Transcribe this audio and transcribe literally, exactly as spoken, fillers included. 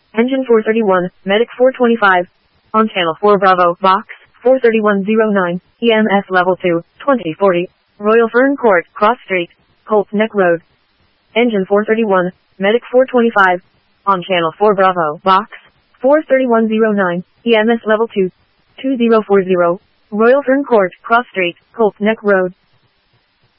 Engine four thirty-one, Medic four twenty-five. On channel four Bravo, Box, four thirty-one oh nine, E M S level two, twenty forty. Royal Fern Court, Cross Street, Colts Neck Road. Engine four thirty-one, Medic four twenty-five. On channel four Bravo, Box, four thirty-one oh nine, E M S level two, two zero four zero. Royal Fern Court, Cross Street, Colts Neck Road.